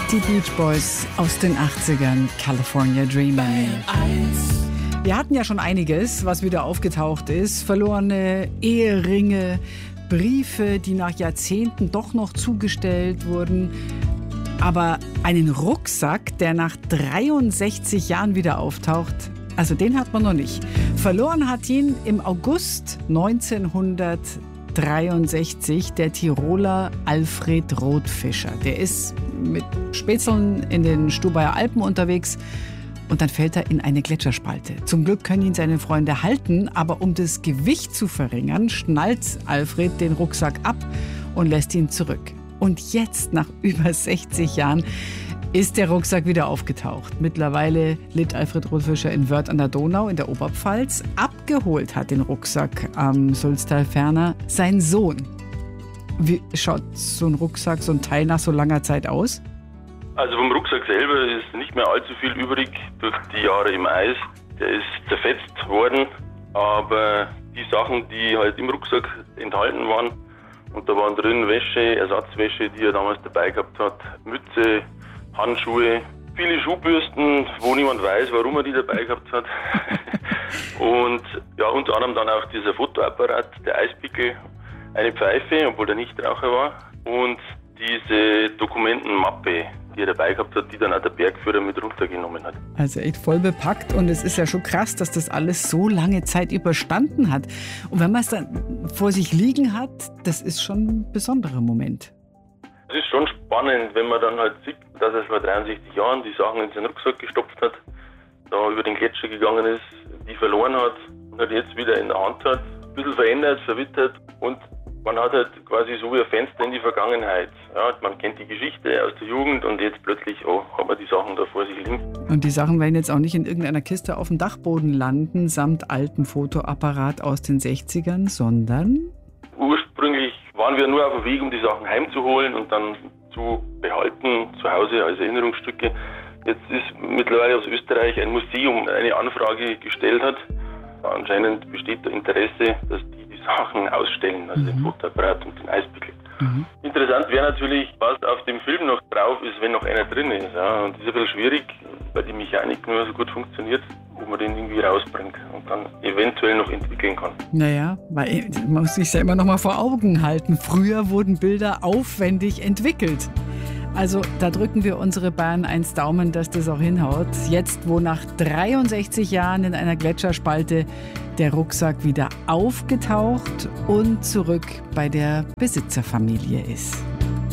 Die Beach Boys aus den 80ern, California Dreamin'. Wir hatten ja schon einiges, was wieder aufgetaucht ist. Verlorene Eheringe, Briefe, die nach Jahrzehnten doch noch zugestellt wurden. Aber einen Rucksack, der nach 63 Jahren wieder auftaucht, also den hat man noch nicht. Verloren hat ihn im August 1963 der Tiroler Alfred Rotfischer. Der ist mit Spätzeln in den Stubaier Alpen unterwegs und dann fällt er in eine Gletscherspalte. Zum Glück können ihn seine Freunde halten, aber um das Gewicht zu verringern, schnallt Alfred den Rucksack ab und lässt ihn zurück. Und jetzt, nach über 60 Jahren, ist der Rucksack wieder aufgetaucht. Mittlerweile lebt Alfred Rotfischer in Wörth an der Donau in der Oberpfalz. Abgeholt hat den Rucksack am Sulztal ferner sein Sohn. Wie schaut so ein Rucksack, so ein Teil nach so langer Zeit aus? Also vom Rucksack selber ist nicht mehr allzu viel übrig durch die Jahre im Eis. Der ist zerfetzt worden, aber die Sachen, die halt im Rucksack enthalten waren, und da waren drin Wäsche, Ersatzwäsche, die er damals dabei gehabt hat, Mütze, Handschuhe, viele Schuhbürsten, wo niemand weiß, warum er die dabei gehabt hat. Und ja, unter anderem dann auch dieser Fotoapparat, der Eispickel, eine Pfeife, obwohl er Nichtraucher war, und diese Dokumentenmappe, die er dabei gehabt hat, die dann auch der Bergführer mit runtergenommen hat. Also echt voll bepackt, und es ist ja schon krass, dass das alles so lange Zeit überstanden hat. Und wenn man es dann vor sich liegen hat, das ist schon ein besonderer Moment. Es ist schon spannend, wenn man dann halt sieht, dass er vor 63 Jahren die Sachen in seinen Rucksack gestopft hat, da über den Gletscher gegangen ist, die verloren hat und halt jetzt wieder in der Hand hat. Ein bisschen verändert, verwittert, und man hat halt quasi so wie ein Fenster in die Vergangenheit. Ja, man kennt die Geschichte aus der Jugend und jetzt plötzlich hat man die Sachen da vor sich liegen. Und die Sachen werden jetzt auch nicht in irgendeiner Kiste auf dem Dachboden landen, samt altem Fotoapparat aus den 60ern, sondern... Ursprünglich waren wir nur auf dem Weg, um die Sachen heimzuholen und dann zu behalten, zu Hause als Erinnerungsstücke. Jetzt ist mittlerweile aus Österreich ein Museum eine Anfrage gestellt hat. Anscheinend besteht da Interesse, dass die Sachen ausstellen, also den Fotoapparat und den Eispickel. Interessant wäre natürlich, was auf dem Film noch drauf ist, wenn noch einer drin ist. Ja. Und das ist ein bisschen schwierig, weil die Mechanik nur so gut funktioniert, wo man den irgendwie rausbringt und dann eventuell noch entwickeln kann. Naja, weil man muss sich ja immer noch mal vor Augen halten. Früher wurden Bilder aufwendig entwickelt. Also da drücken wir unsere Bayern 1 Daumen, dass das auch hinhaut. Jetzt, wo nach 63 Jahren in einer Gletscherspalte der Rucksack wieder aufgetaucht und zurück bei der Besitzerfamilie ist.